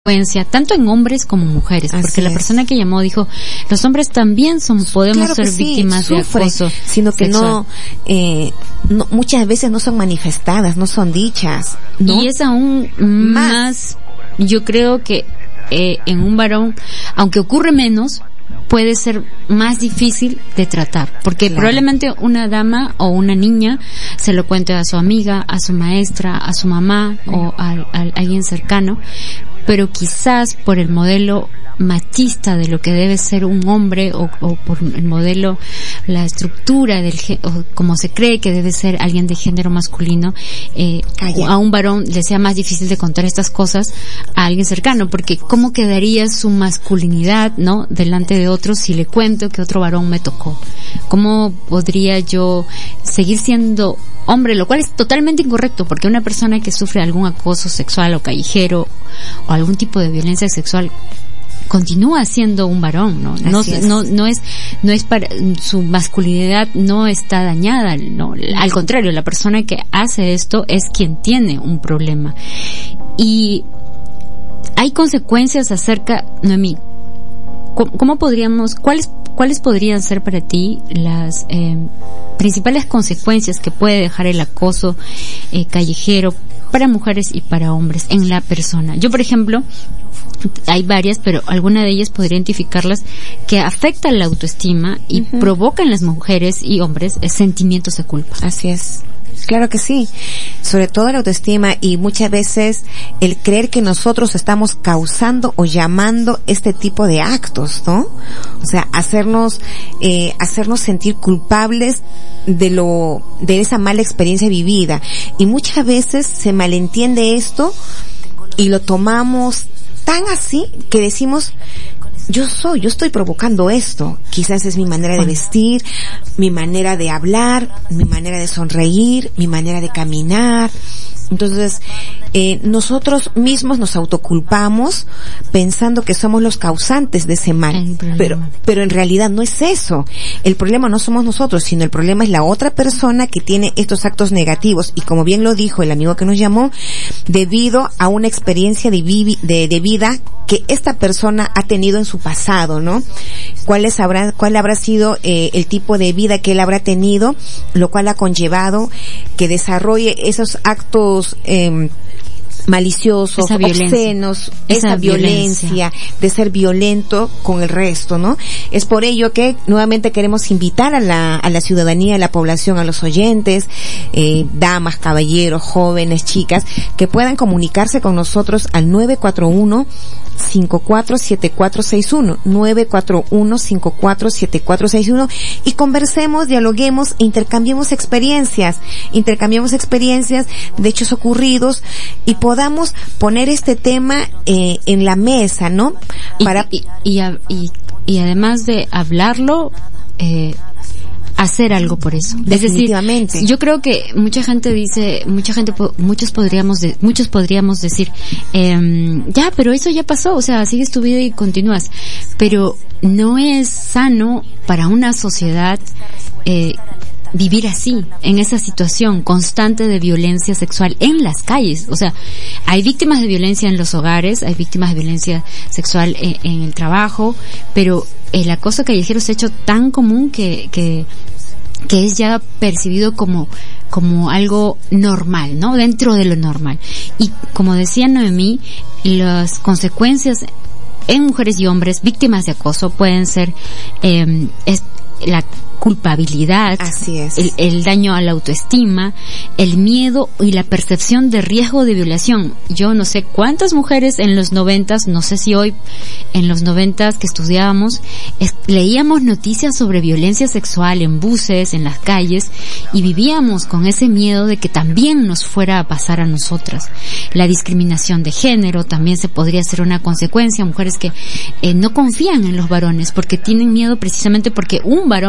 tanto en hombres como mujeres, Así porque la es. persona que llamó dijo, los hombres también podemos Claro que ser sí, víctimas de sufren, acoso sino que sexual. no, muchas veces no son manifestadas, no son dichas, ¿no? Y es aún más, yo creo que en un varón, aunque ocurre menos, puede ser más difícil de tratar, porque Claro. probablemente una dama o una niña se lo cuente a su amiga, a su maestra, a su mamá o a alguien cercano, pero quizás por el modelo machista de lo que debe ser un hombre o por el modelo, la estructura o como se cree que debe ser alguien de género masculino, a un varón le sea más difícil de contar estas cosas a alguien cercano, porque cómo quedaría su masculinidad, ¿no?, delante de otros si le cuento que otro varón me tocó. ¿Cómo podría yo seguir siendo hombre? Lo cual es totalmente incorrecto, porque una persona que sufre algún acoso sexual o callejero o algún tipo de violencia sexual continúa siendo un varón, ¿no? No es para, su masculinidad no está dañada, no, al contrario, la persona que hace esto es quien tiene un problema. Y hay consecuencias acerca, Noemí, ¿cómo podríamos, cuáles podrían ser para ti las principales consecuencias que puede dejar el acoso callejero para mujeres y para hombres en la persona? Yo, por ejemplo, hay varias, pero alguna de ellas podría identificarlas, que afectan la autoestima y provocan en las mujeres y hombres sentimientos de culpa. Así es. Claro que sí, sobre todo la autoestima y muchas veces el creer que nosotros estamos causando o llamando este tipo de actos, ¿no? O sea, hacernos sentir culpables de esa mala experiencia vivida, y muchas veces se malentiende esto y lo tomamos tan así que decimos, yo estoy provocando esto. Quizás es mi manera de vestir, mi manera de hablar, mi manera de sonreír, mi manera de caminar. Entonces, nosotros mismos nos autoculpamos pensando que somos los causantes de ese mal. Pero en realidad no es eso. El problema no somos nosotros, sino el problema es la otra persona que tiene estos actos negativos. Y como bien lo dijo el amigo que nos llamó, debido a una experiencia de vida que esta persona ha tenido en su pasado, ¿no? ¿Cuál habrá sido el tipo de vida que él habrá tenido, lo cual ha conllevado que desarrolle esos actos maliciosos, obscenos, esa violencia de ser violento con el resto, ¿no? Es por ello que nuevamente queremos invitar a la ciudadanía, a la población, a los oyentes, damas, caballeros, jóvenes, chicas, que puedan comunicarse con nosotros al 941-547461, 941-547461, y conversemos, dialoguemos, intercambiemos experiencias de hechos ocurridos, y podamos poner este tema en la mesa, ¿no? Y además de hablarlo, hacer algo por eso. Definitivamente. Es decir, yo creo que muchos podríamos decir, ya, pero eso ya pasó, o sea, sigues tu vida y continúas. Pero no es sano para una sociedad vivir así, en esa situación constante de violencia sexual en las calles. O sea, hay víctimas de violencia en los hogares, hay víctimas de violencia sexual en el trabajo, pero el acoso callejero se ha hecho tan común que es ya percibido como algo normal, ¿no? Dentro de lo normal. Y como decía Noemí, las consecuencias en mujeres y hombres víctimas de acoso pueden ser la culpabilidad, así es, el daño a la autoestima, el miedo y la percepción de riesgo de violación. Yo no sé cuántas mujeres en los 90s, no sé si hoy, en los 90s que estudiábamos, leíamos noticias sobre violencia sexual en buses, en las calles, y vivíamos con ese miedo de que también nos fuera a pasar a nosotras. La discriminación de género también se podría ser una consecuencia. Mujeres que no confían en los varones porque tienen miedo, precisamente porque un varón alguna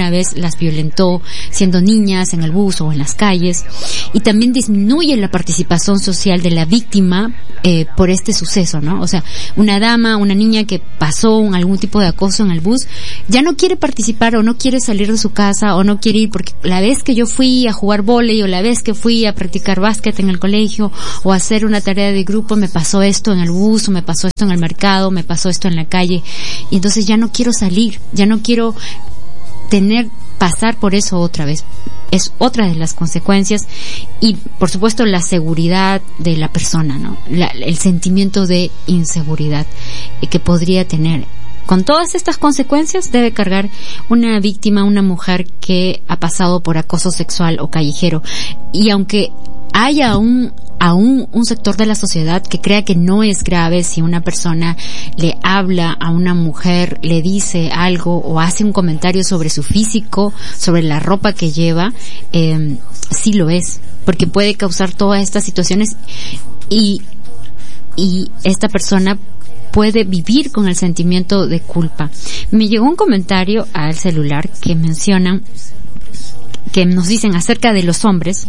alguna vez las violentó siendo niñas en el bus o en las calles, y también disminuye la participación social de la víctima por este suceso, ¿no? O sea, una dama, una niña que pasó algún tipo de acoso en el bus, ya no quiere participar o no quiere salir de su casa o no quiere ir porque la vez que yo fui a jugar vóley o la vez que fui a practicar básquet en el colegio o a hacer una tarea de grupo me pasó esto en el bus o me pasó esto en el mercado, me pasó esto en la calle, y entonces ya no quiero salir, ya no quiero pasar por eso otra vez. Es otra de las consecuencias, y por supuesto la seguridad de la persona, ¿no? El sentimiento de inseguridad que podría tener. Con todas estas consecuencias debe cargar una víctima, una mujer que ha pasado por acoso sexual o callejero. Y aunque haya aún un sector de la sociedad que crea que no es grave si una persona le habla a una mujer, le dice algo o hace un comentario sobre su físico, sobre la ropa que lleva, sí lo es, porque puede causar todas estas situaciones y esta persona puede vivir con el sentimiento de culpa. Me llegó un comentario al celular que mencionan, que nos dicen acerca de los hombres,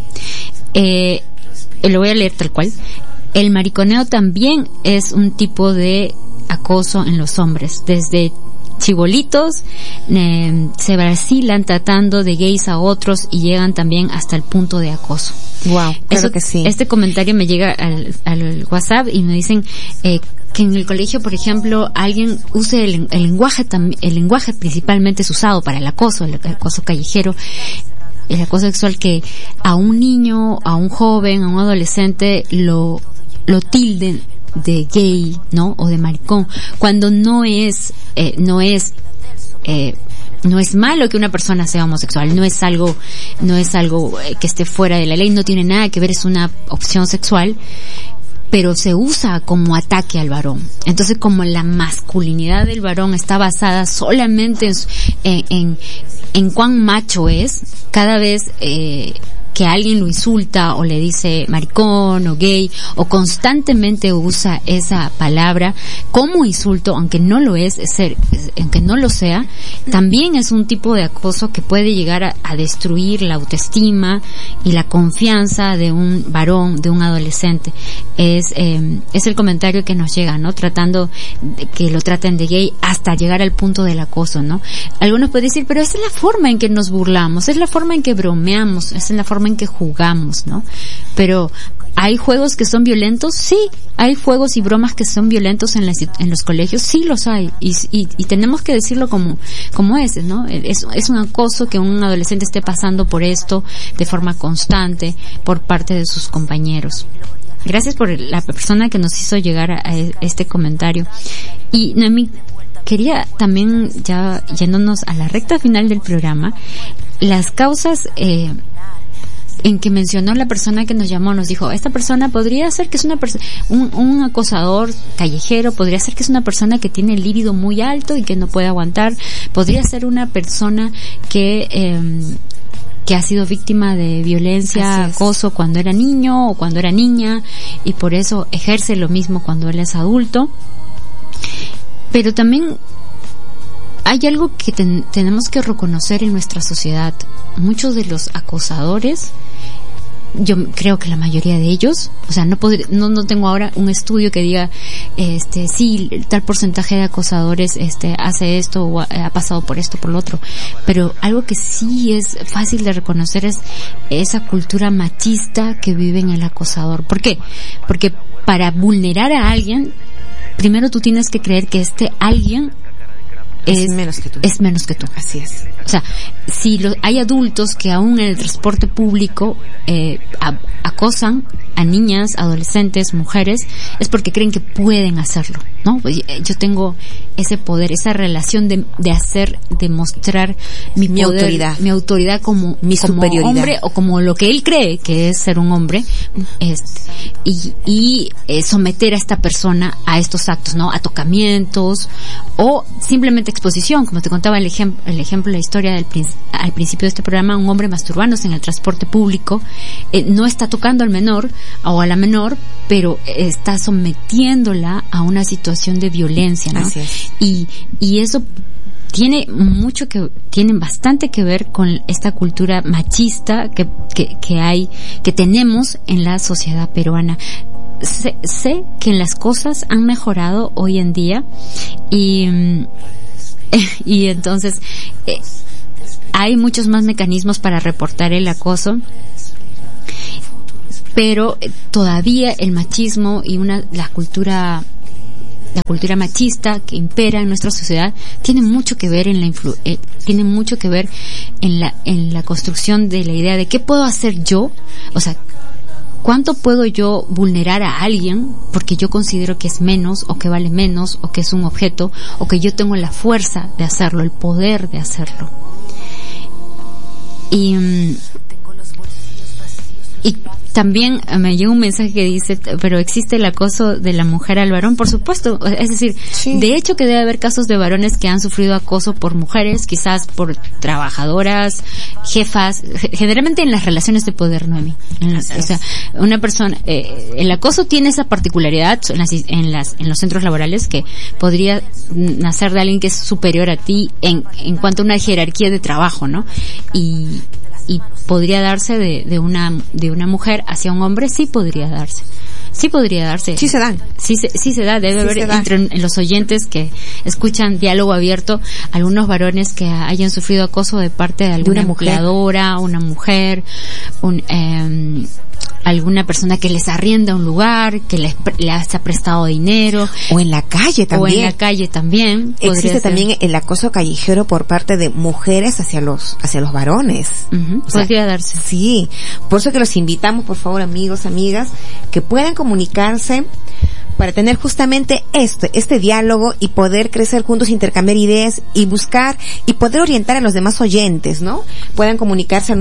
lo voy a leer tal cual. El mariconeo también es un tipo de acoso en los hombres. Desde chibolitos se vacilan tratando de gays a otros y llegan también hasta el punto de acoso. Wow, claro que sí. Este comentario me llega al WhatsApp y me dicen que en el colegio, por ejemplo, alguien use el lenguaje principalmente es usado para el acoso callejero, el acoso sexual, que a un niño, a un joven, a un adolescente lo tilden de gay, ¿no? O de maricón, cuando no es malo que una persona sea homosexual, no es algo que esté fuera de la ley, no tiene nada que ver, es una opción sexual, pero se usa como ataque al varón. Entonces, como la masculinidad del varón está basada solamente en cuán macho es, cada vez que alguien lo insulta o le dice maricón o gay o constantemente usa esa palabra como insulto, aunque no lo aunque no lo sea, también es un tipo de acoso que puede llegar a destruir la autoestima y la confianza de un varón, de un adolescente. Es el comentario que nos llega, ¿no? Tratando de que lo traten de gay hasta llegar al punto del acoso, ¿no? Algunos pueden decir, pero esa es la forma en que nos burlamos, es la forma en que bromeamos, es la forma en que jugamos, ¿no? Pero ¿hay juegos que son violentos? Sí. ¿Hay juegos y bromas que son violentos en los colegios? Sí los hay. Y tenemos que decirlo como es, ¿no? Es un acoso que un adolescente esté pasando por esto de forma constante por parte de sus compañeros. Gracias por la persona que nos hizo llegar a este comentario. Y Noemí, quería también, ya yéndonos a la recta final del programa, las causas en que mencionó la persona que nos llamó, nos dijo, esta persona podría ser que es una persona, un acosador callejero, podría ser que es una persona que tiene el líbido muy alto y que no puede aguantar, podría ser una persona que ha sido víctima de violencia, acoso cuando era niño o cuando era niña y por eso ejerce lo mismo cuando él es adulto. Pero también hay algo que tenemos que reconocer en nuestra sociedad. Muchos de los acosadores, yo creo que la mayoría de ellos, o sea, no tengo ahora un estudio que diga, sí, tal porcentaje de acosadores, hace esto o ha pasado por esto, por lo otro. Pero algo que sí es fácil de reconocer es esa cultura machista que vive en el acosador. ¿Por qué? Porque para vulnerar a alguien, primero tú tienes que creer que alguien es menos que tú. Es menos que tú. Así es. O sea, si hay adultos que aún en el transporte público acosan a niñas, adolescentes, mujeres, es porque creen que pueden hacerlo, ¿no? Yo tengo ese poder, esa relación de mostrar mi poder, mi autoridad como superioridad, hombre, o como lo que él cree que es ser un hombre, y someter a esta persona a estos actos, ¿no? A tocamientos o simplemente exposición, como te contaba el ejemplo, la historia al principio de este programa, un hombre masturbándose en el transporte público, no está tocando al menor o a la menor, pero está sometiéndola a una situación de violencia, ¿no? Así es. Y eso tienen bastante que ver con esta cultura machista que tenemos en la sociedad peruana. Sé que las cosas han mejorado hoy en día y entonces hay muchos más mecanismos para reportar el acoso, pero todavía el machismo y la cultura machista que impera en nuestra sociedad tiene mucho que ver en la construcción de la idea de qué puedo hacer yo, o sea, cuánto puedo yo vulnerar a alguien porque yo considero que es menos o que vale menos o que es un objeto o que yo tengo la fuerza de hacerlo, el poder de hacerlo. Y también me llega un mensaje que dice, pero ¿existe el acoso de la mujer al varón? Por supuesto, es decir, sí. De hecho que debe haber casos de varones que han sufrido acoso por mujeres, quizás por trabajadoras, jefas, generalmente en las relaciones de poder, Noemi. O sea, una persona, el acoso tiene esa particularidad en los centros laborales que podría nacer de alguien que es superior a ti en cuanto a una jerarquía de trabajo, ¿no? Y podría darse de una mujer hacia un hombre, sí podría darse. Sí se dan. Sí se da. Debe haber entre los oyentes que escuchan Diálogo Abierto algunos varones que hayan sufrido acoso de parte de alguna empleadora, una mujer, alguna persona que les arrienda un lugar, que les ha prestado dinero. O en la calle también. Existe también el acoso callejero por parte de mujeres hacia los varones. Uh-huh. Podría darse. Sí. Por eso que los invitamos, por favor, amigos, amigas, que puedan comunicarse para tener justamente este diálogo y poder crecer juntos, intercambiar ideas y buscar y poder orientar a los demás oyentes, ¿no? Puedan comunicarse al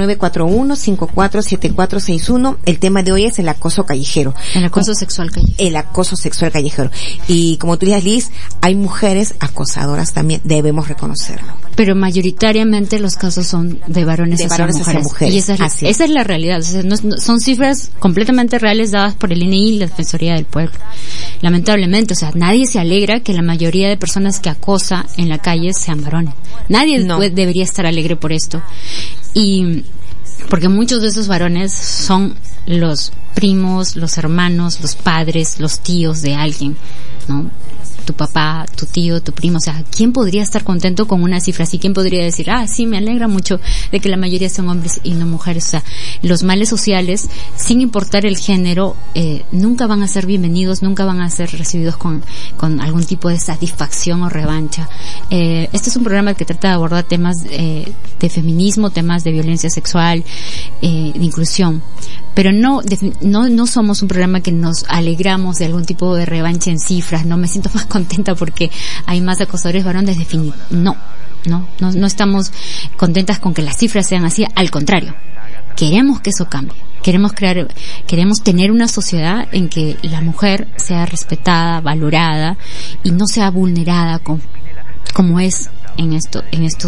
941-547461. El tema de hoy es el acoso callejero. El acoso sexual callejero. Y como tú dices, Liz, hay mujeres acosadoras también, debemos reconocerlo. Pero mayoritariamente los casos son de varones hacia mujeres. Y esa es la realidad. O sea, son cifras completamente reales dadas por el INEI y la Defensoría del Pueblo. Lamentablemente, o sea, nadie se alegra que la mayoría de personas que acosa en la calle sean varones. Nadie debería estar alegre por esto. Y porque muchos de esos varones son los primos, los hermanos, los padres, los tíos de alguien, ¿no? Tu papá, tu tío, tu primo, o sea, ¿quién podría estar contento con una cifra así? ¿Quién podría decir, sí, me alegra mucho de que la mayoría son hombres y no mujeres? O sea, los males sociales, sin importar el género, nunca van a ser bienvenidos, nunca van a ser recibidos con algún tipo de satisfacción o revancha. Este es un programa que trata de abordar temas de feminismo, temas de violencia sexual, de inclusión. Pero no somos un programa que nos alegramos de algún tipo de revancha en cifras. No me siento más contenta porque hay más acosadores varones. No estamos contentas con que las cifras sean así. Al contrario, queremos que eso cambie. Queremos tener una sociedad en que la mujer sea respetada, valorada y no sea vulnerada como es en estos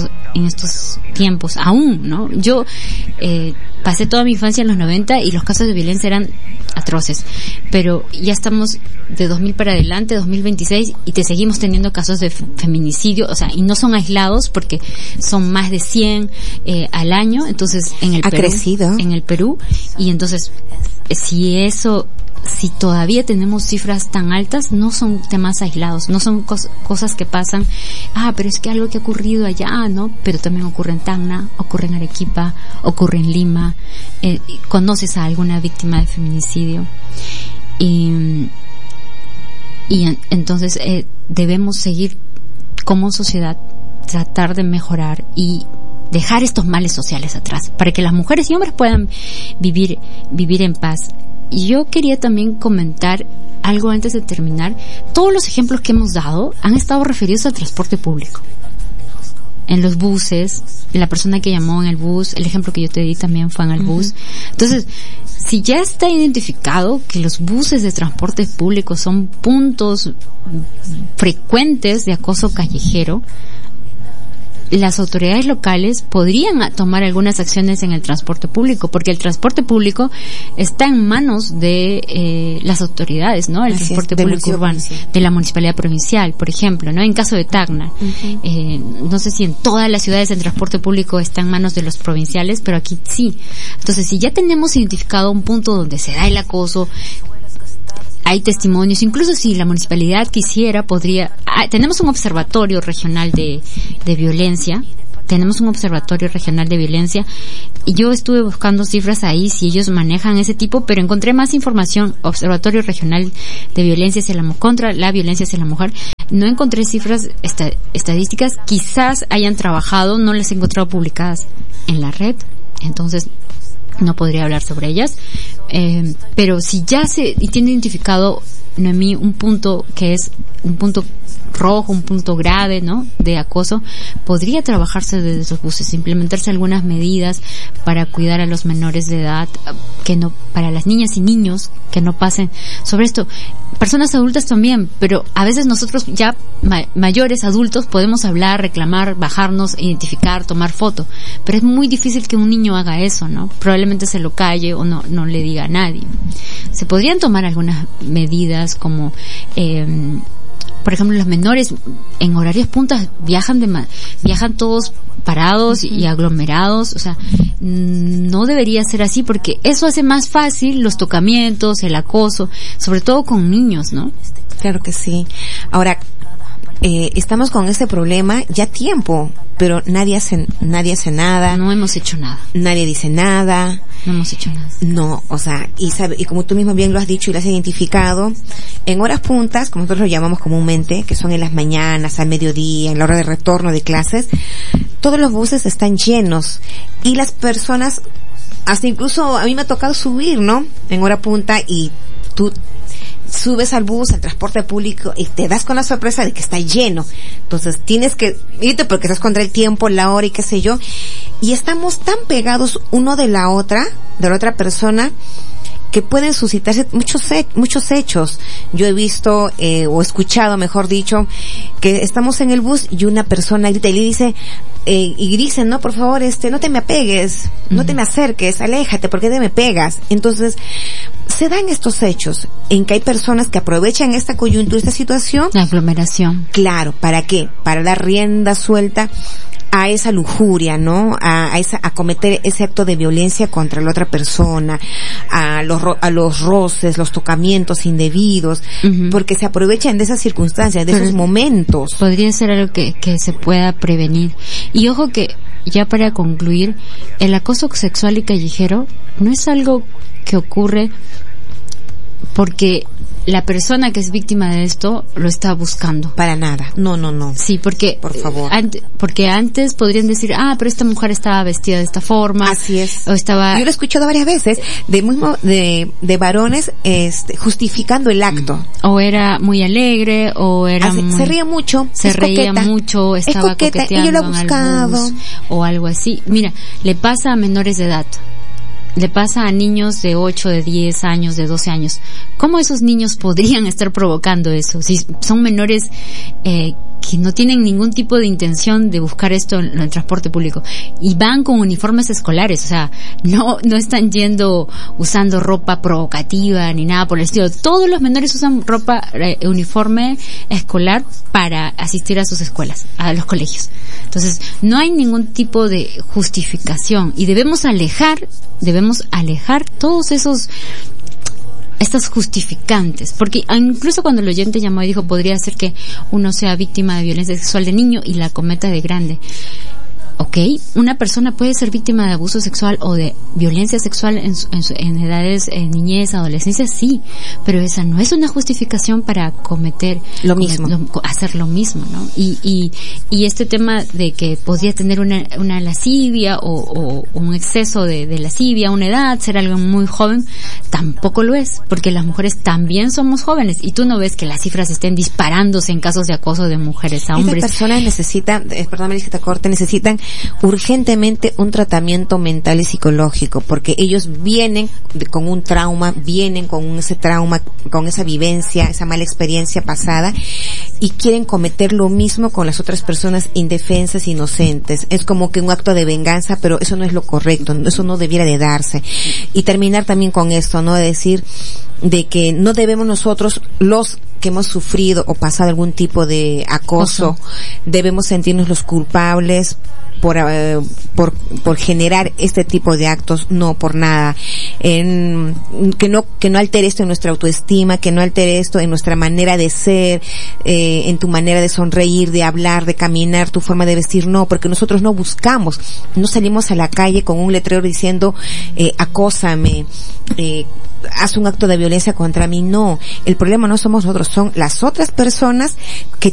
tiempos aún, ¿no? Yo pasé toda mi infancia en los 90 y los casos de violencia eran atroces, pero ya estamos de 2000 para adelante, 2026, y te seguimos teniendo casos de feminicidio, o sea, y no son aislados porque son más de 100 al año. Entonces en el Perú, y entonces si todavía tenemos cifras tan altas, no son temas aislados, no son cosas que pasan, pero es que algo que ha ocurrido allá, ¿no? Pero también ocurre en Tacna, ocurre en Arequipa, ocurre en Lima. ¿Conoces a alguna víctima de feminicidio? Y entonces debemos seguir como sociedad, tratar de mejorar y dejar estos males sociales atrás, para que las mujeres y hombres puedan vivir en paz. Y yo quería también comentar algo antes de terminar. Todos los ejemplos que hemos dado han estado referidos al transporte público. En los buses, la persona que llamó en el bus, el ejemplo que yo te di también fue en el bus. Entonces, si ya está identificado que los buses de transporte público son puntos frecuentes de acoso callejero, las autoridades locales podrían tomar algunas acciones en el transporte público, porque el transporte público está en manos de las autoridades, ¿no? El transporte público urbano, de la municipalidad provincial, por ejemplo, ¿no? En caso de Tacna, no sé si en todas las ciudades el transporte público está en manos de los provinciales, pero aquí sí. Entonces, si ya tenemos identificado un punto donde se da el acoso, hay testimonios, incluso si la municipalidad quisiera, tenemos un observatorio regional de violencia, y yo estuve buscando cifras ahí, si ellos manejan ese tipo, pero encontré más información, Observatorio Regional de Violencia contra la Violencia hacia la Mujer. No encontré cifras estadísticas, quizás hayan trabajado, no las he encontrado publicadas en la red, entonces no podría hablar sobre ellas, pero si ya tiene identificado, Noemí, un punto que es un punto rojo, un punto grave, ¿no?, de acoso, podría trabajarse desde esos buses, implementarse algunas medidas para cuidar a los menores de edad, para las niñas y niños que no pasen sobre esto. Personas adultas también, pero a veces nosotros ya mayores, adultos, podemos hablar, reclamar, bajarnos, identificar, tomar foto, pero es muy difícil que un niño haga eso, ¿no? Probablemente se lo calle o no le diga a nadie. Se podrían tomar algunas medidas como, por ejemplo, los menores en horarios puntas viajan todos parados y aglomerados, o sea, no debería ser así, porque eso hace más fácil los tocamientos, el acoso, sobre todo con niños, ¿no? Claro que sí. Ahora, estamos con este problema ya tiempo, pero nadie hace nada. No hemos hecho nada. Nadie dice nada. No hemos hecho nada. No, o sea, y como tú mismo bien lo has dicho y lo has identificado, en horas puntas, como nosotros lo llamamos comúnmente, que son en las mañanas, al mediodía, en la hora de retorno de clases, todos los buses están llenos y las personas, hasta incluso a mí me ha tocado subir, ¿no?, en hora punta, y tú subes al bus, al transporte público, y te das con la sorpresa de que está lleno. Entonces tienes que irte porque estás contra el tiempo, la hora y qué sé yo. Y estamos tan pegados uno de la otra persona, que pueden suscitarse muchos hechos. Yo he visto, o escuchado, mejor dicho, que estamos en el bus y una persona grita y le dice, y dicen, no, por favor, no te me apegues, no te me acerques, aléjate, ¿por qué te me pegas? Entonces, se dan estos hechos en que hay personas que aprovechan esta coyuntura, esta situación. La aglomeración. Claro, ¿para qué? Para dar rienda suelta a esa lujuria, ¿no? A cometer ese acto de violencia contra la otra persona, a los roces, los tocamientos indebidos, porque se aprovechan de esas circunstancias, de esos momentos. Podría ser algo que se pueda prevenir. Y ojo que, ya para concluir, el acoso sexual y callejero no es algo que ocurre porque la persona que es víctima de esto lo está buscando. Para nada. No. Sí, porque, por favor. Porque antes podrían decir, pero esta mujer estaba vestida de esta forma. Así es. O estaba... Yo lo he escuchado varias veces de varones, justificando el acto. O era muy alegre, o era se ríe mucho. Se reía mucho, estaba coqueteando y yo lo he buscado. Bus, o algo así. Mira, le pasa a menores de edad. Le pasa a niños de 8, de 10 años, de 12 años. ¿Cómo esos niños podrían estar provocando eso? Si son menores que no tienen ningún tipo de intención de buscar esto en el transporte público y van con uniformes escolares, o sea, no están usando ropa provocativa ni nada por el estilo. Todos los menores usan uniforme escolar para asistir a sus escuelas, a los colegios. Entonces, no hay ningún tipo de justificación y debemos alejar todos estas justificantes, porque incluso cuando el oyente llamó y dijo podría ser que uno sea víctima de violencia sexual de niño y la cometa de grande. Ok, una persona puede ser víctima de abuso sexual o de violencia sexual en edades, niñez, adolescencia, sí, pero esa no es una justificación para cometer hacer lo mismo, ¿no? Y este tema de que podría tener una lascivia o un exceso de lascivia a una edad, ser algo muy joven, tampoco lo es, porque las mujeres también somos jóvenes y tú no ves que las cifras estén disparándose en casos de acoso de mujeres a hombres. Estas personas necesitan urgentemente un tratamiento mental y psicológico, porque ellos vienen con un trauma, con ese trauma, con esa vivencia, esa mala experiencia pasada, y quieren cometer lo mismo con las otras personas indefensas, inocentes. Es como que un acto de venganza, pero eso no es lo correcto, eso no debiera de darse. Y terminar también con esto, ¿no? De decir de que no debemos nosotros, los que hemos sufrido o pasado algún tipo de acoso, debemos sentirnos los culpables por generar este tipo de actos, no por nada. Que no altere esto en nuestra autoestima, que no altere esto en nuestra manera de ser, en tu manera de sonreír, de hablar, de caminar, tu forma de vestir, no, porque nosotros no buscamos, no salimos a la calle con un letrero diciendo, acósame, haz un acto de violencia contra mí, no. El problema no somos nosotros, son las otras personas que